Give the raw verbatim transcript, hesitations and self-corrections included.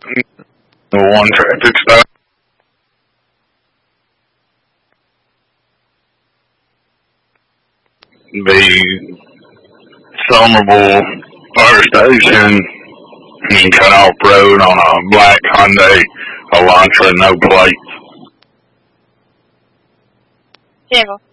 The one traffic stop. The Somerville Fire Station and cut off road on a black Hyundai Elantra, no plates. Diego.